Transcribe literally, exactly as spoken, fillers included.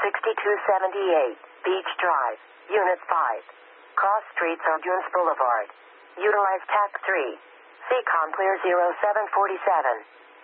sixty-two seventy-eight, Beach Drive, Unit five. Cross streets on Dunes Boulevard. Utilize T A C three. C COM clear zero seven four seven.